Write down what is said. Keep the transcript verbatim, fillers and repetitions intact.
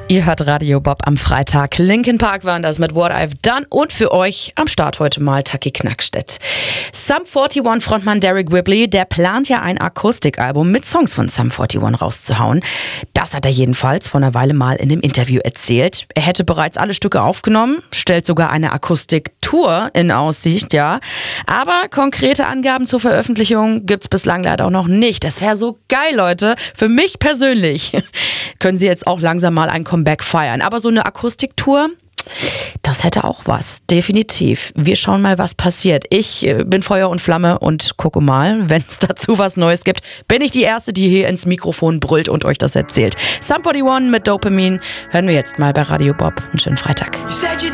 Ihr hört Radio Bob am Freitag. Linkin Park waren das mit What I've Done und für euch am Start heute mal Taki Knackstedt. Sum einundvierzig Frontmann Derek Whibley, der plant ja ein Akustikalbum mit Songs von Sum einundvierzig rauszuhauen. Das hat er jedenfalls vor einer Weile mal in dem Interview erzählt. Er hätte bereits alle Stücke aufgenommen, stellt sogar eine Akustiktour in Aussicht, ja. Aber konkrete Angaben zur Veröffentlichung gibt's bislang leider auch noch nicht. Das wäre so geil, Leute. Für mich persönlich. Können Sie jetzt auch langsam mal ein Comeback feiern. Aber so eine Akustiktour, das hätte auch was. Definitiv. Wir schauen mal, was passiert. Ich äh, bin Feuer und Flamme und gucke mal, wenn es dazu was Neues gibt, bin ich die Erste, die hier ins Mikrofon brüllt und euch das erzählt. Sum einundvierzig mit Dopamin hören wir jetzt mal bei Radio Bob. Einen schönen Freitag.